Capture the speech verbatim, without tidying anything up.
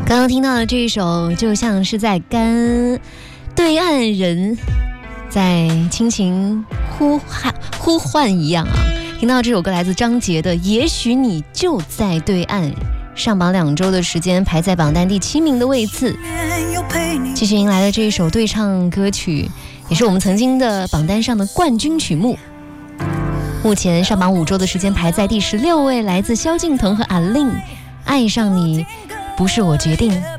刚刚听到的这一首，就像是在跟对岸人在亲情呼喊呼唤一样啊！听到这首歌来自张杰的《也许你就在对岸》，上榜两周的时间，排在榜单第七名的位次。继续迎来的这一首对唱歌曲，也是我们曾经的榜单上的冠军曲目。目前上榜五周的时间，排在第十六位，来自萧敬腾和阿令，《爱上你不是我决定，